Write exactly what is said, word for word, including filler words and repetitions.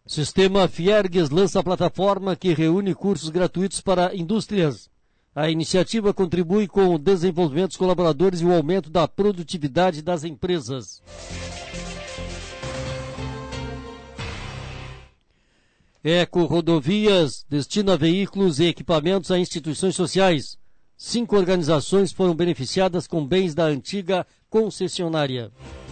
Sistema Fiergues lança plataforma que reúne cursos gratuitos para indústrias. A iniciativa contribui com o desenvolvimento dos colaboradores e o aumento da produtividade das empresas. Eco Rodovias destina veículos e equipamentos a instituições sociais. Cinco organizações foram beneficiadas com bens da antiga concessionária.